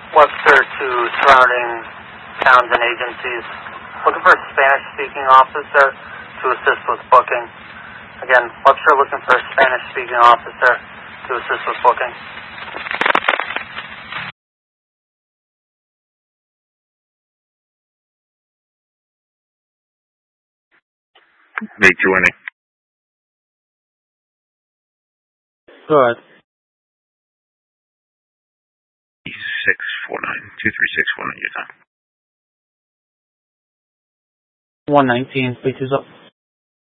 Webster to surrounding towns and agencies. Looking for a Spanish-speaking officer to assist with booking. Again, Webster looking for a Spanish-speaking officer to assist with booking. Make 20. Go ahead. 2364 on your time. 119, please, is up.